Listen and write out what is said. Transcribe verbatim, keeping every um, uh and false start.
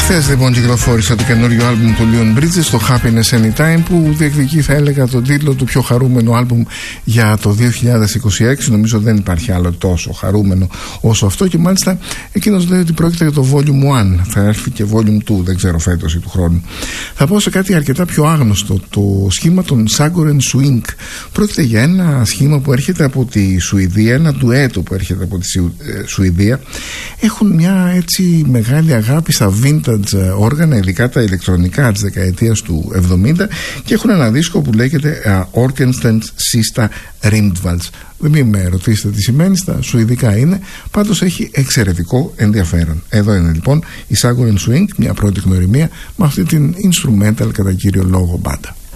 Χθες λοιπόν κυκλοφόρησε το καινούριο άλμπουμ του Leon Bridges, το Happiness Anytime, που διεκδικεί, θα έλεγα, τον τίτλο του πιο χαρούμενο άλμπουμ για το δύο χιλιάδες είκοσι έξι. Νομίζω δεν υπάρχει άλλο τόσο χαρούμενο όσο αυτό, και μάλιστα εκείνος λέει ότι πρόκειται για το Volume ένα. Θα έρθει και Volume δύο, δεν ξέρω, φέτος ή του χρόνου. Θα πω σε κάτι αρκετά πιο άγνωστο, το σχήμα των Sagoren Swing. Πρόκειται για ένα σχήμα που έρχεται από τη Σουηδία, ένα ντουέτο που έρχεται από τη Σουηδία. Έχουν μια έτσι μεγάλη αγάπη στα vintage όργανα, ειδικά τα ηλεκτρονικά της δεκαετίας του εβδομήντα, και έχουν ένα δίσκο που λέγεται uh, Orkenstens Sista Rymdvals. Δεν μην με ρωτήσετε τι σημαίνει, στα σουηδικά είναι, πάντως έχει εξαιρετικό ενδιαφέρον. Εδώ είναι λοιπόν η Sagoren Swing, μια πρώτη γνωριμία με αυτή την instrumental κατά κύριο λόγο μπάντα.